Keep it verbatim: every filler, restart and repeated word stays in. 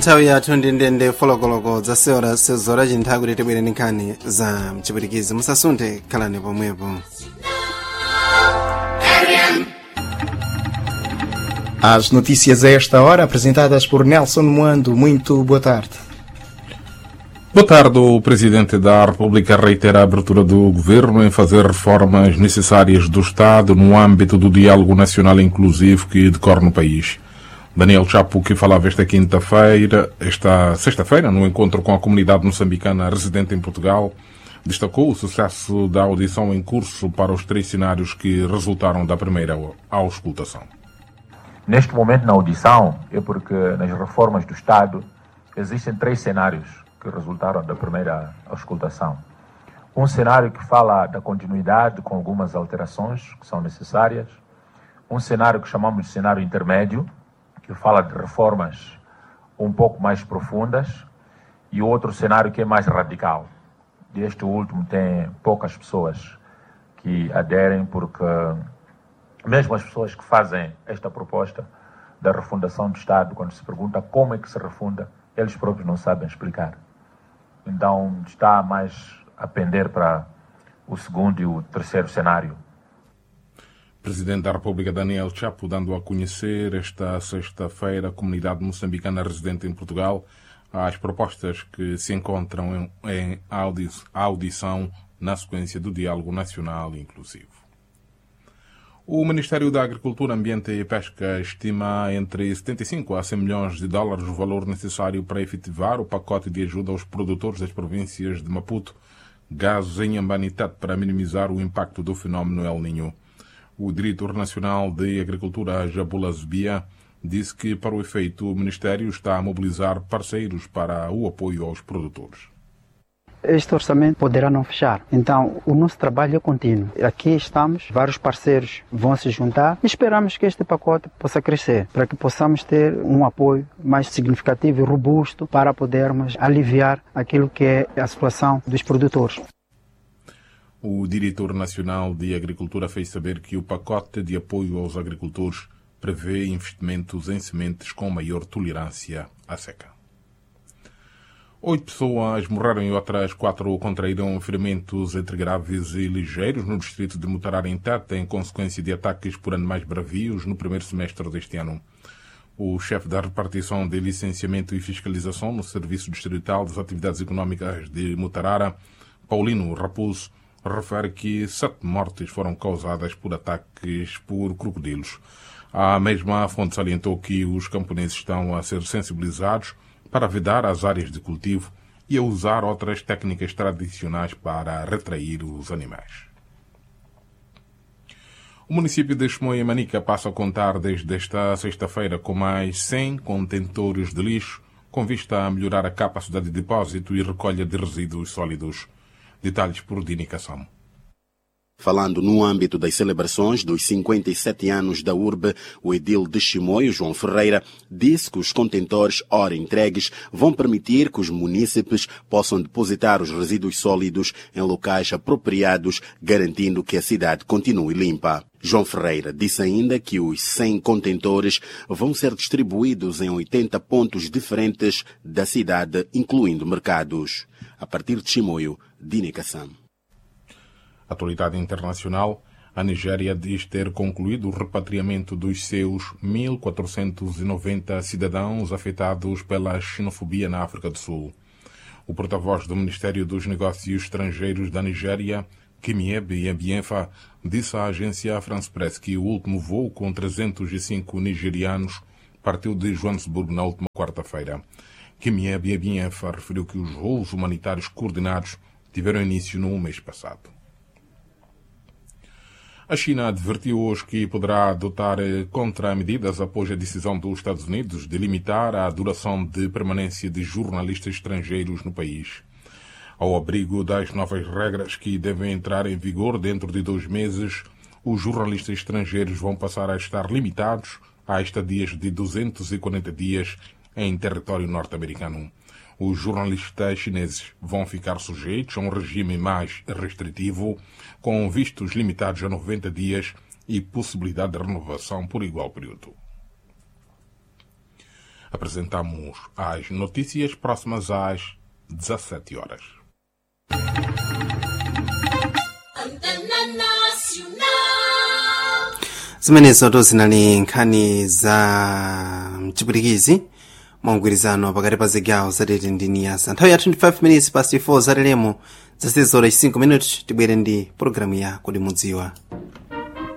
nthawi yathu ndi ndende fologologo za seora sezora chinthawi kuti tibwere ndi nkhani za mchipwitikizi. musasunthe, khalani pomwepo. As notícias a esta hora apresentadas por Nelson Moando. Muito boa tarde. Boa tarde. O Presidente da República reitera a abertura do Governo em fazer reformas necessárias do Estado no âmbito do diálogo nacional inclusivo que decorre no país. Daniel Chapo, que falava esta quinta-feira, esta sexta-feira, no encontro com a comunidade moçambicana residente em Portugal, destacou o sucesso da audição em curso para os três cenários que resultaram da primeira auscultação. Neste momento, na audição, é porque nas reformas do Estado existem três cenários que resultaram da primeira auscultação. Um cenário que fala da continuidade com algumas alterações que são necessárias. Um cenário que chamamos de cenário intermédio, que fala de reformas um pouco mais profundas. E outro cenário que é mais radical. Este último tem poucas pessoas que aderem, porque mesmo as pessoas que fazem esta proposta da refundação do Estado, quando se pergunta como é que se refunda, eles próprios não sabem explicar. Então está mais a pender para o segundo e o terceiro cenário. Presidente da República Daniel Chapo, dando a conhecer esta sexta-feira a comunidade moçambicana residente em Portugal as propostas que se encontram em, em audi audição na sequência do Diálogo Nacional Inclusivo. O Ministério da Agricultura, Ambiente e Pesca estima entre setenta e cinco a cem milhões de dólares o valor necessário para efetivar o pacote de ajuda aos produtores das províncias de Maputo, Gazo e Inhambane para minimizar o impacto do fenómeno El Niño. O Diretor Nacional de Agricultura, Jabula Zubia, disse que, para o efeito, o Ministério está a mobilizar parceiros para o apoio aos produtores. Este orçamento poderá não fechar, então o nosso trabalho é contínuo. Aqui estamos, vários parceiros vão se juntar e esperamos que este pacote possa crescer, para que possamos ter um apoio mais significativo e robusto para podermos aliviar aquilo que é a situação dos produtores. O Diretor Nacional de Agricultura fez saber que o pacote de apoio aos agricultores prevê investimentos em sementes com maior tolerância à seca. Oito pessoas morreram e outras quatro contraíram ferimentos entre graves e ligeiros no distrito de Mutarara, em Tete, em consequência de ataques por animais bravios no primeiro semestre deste ano. O chefe da repartição de licenciamento e fiscalização no Serviço Distrital das Atividades Económicas de Mutarara, Paulino Raposo, refere que sete mortes foram causadas por ataques por crocodilos. A mesma fonte salientou que os camponeses estão a ser sensibilizados para vedar as áreas de cultivo e a usar outras técnicas tradicionais para retrair os animais. O município de Chimoio e Manica passa a contar desde esta sexta-feira com mais cem contentores de lixo, com vista a melhorar a capacidade de depósito e recolha de resíduos sólidos. Detalhes por Dini Kassam. Falando no âmbito das celebrações dos cinquenta e sete anos da urbe, o edil de Chimoio, João Ferreira, disse que os contentores ora entregues vão permitir que os munícipes possam depositar os resíduos sólidos em locais apropriados, garantindo que a cidade continue limpa. João Ferreira disse ainda que os cem contentores vão ser distribuídos em oitenta pontos diferentes da cidade, incluindo mercados. A partir de Chimoio, Dini Kassam. Atualidade internacional, a Nigéria diz ter concluído o repatriamento dos seus mil quatrocentos e noventa cidadãos afetados pela xenofobia na África do Sul. O porta-voz do Ministério dos Negócios Estrangeiros da Nigéria, Kimiebe Ebienfa, disse à agência France Press que o último voo com trezentos e cinco nigerianos partiu de Joanesburgo na última quarta-feira. Kimiebe Ebienfa referiu que os voos humanitários coordenados tiveram início no mês passado. A China advertiu hoje que poderá adotar contramedidas após a decisão dos Estados Unidos de limitar a duração de permanência de jornalistas estrangeiros no país. Ao abrigo das novas regras que devem entrar em vigor dentro de dois meses, os jornalistas estrangeiros vão passar a estar limitados a estadias de duzentos e quarenta dias em território norte-americano. Os jornalistas chineses vão ficar sujeitos a um regime mais restritivo, com vistos limitados a noventa dias e possibilidade de renovação por igual período. Apresentamos as notícias próximas às dezassete horas. zimenezo tozinali nkhani za mchipwitikizi mwaugwirizano pakati pa zigawo zatete ndi niyasa. Nthawi ya twenty-five minutes past four zatalemo zasezora cinco minutos tibwere ndi pologalamu ya kodi mudziwa.